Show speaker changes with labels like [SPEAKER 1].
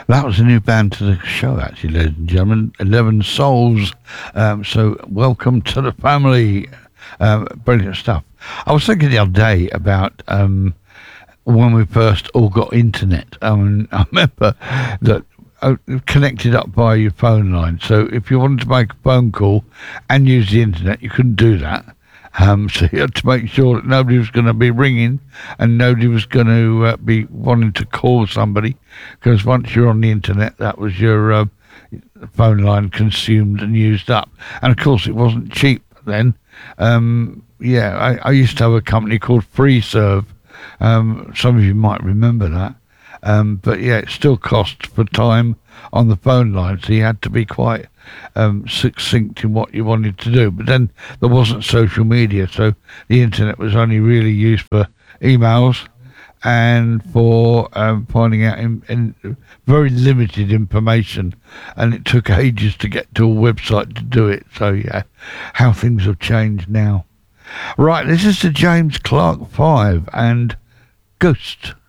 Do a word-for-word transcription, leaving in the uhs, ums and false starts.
[SPEAKER 1] That was a new band to the show, actually, ladies and gentlemen. Eleven Souls. Um, so, welcome to the family. Um, brilliant stuff. I was thinking the other day about um, when we first all got internet. Um, I remember that uh, connected up by your phone line. So, if you wanted to make a phone call and use the internet, you couldn't do that. Um, so you had to make sure that nobody was going to be ringing and nobody was going to uh, be wanting to call somebody, because once you're on the internet, that was your uh, phone line consumed and used up. And of course, it wasn't cheap then. Um, yeah, I, I used to have a company called FreeServe. Um, some of you might remember that. Um, but yeah, it still cost for time on the phone line, so you had to be quite um, succinct in what you wanted to do. But then there wasn't social media, so the internet was only really used for emails and for um, finding out in, in very limited information, and it took ages to get to a website to do it. So yeah, how things have changed now. Right, this is the James Clark Five and Ghost.